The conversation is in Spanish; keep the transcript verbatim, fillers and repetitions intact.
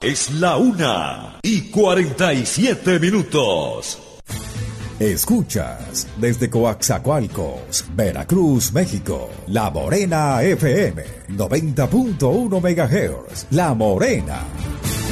Es la una y cuarenta y siete minutos. Escuchas desde Coaxacualcos, Veracruz, México, La Morena F M, noventa punto uno megahertz, La Morena.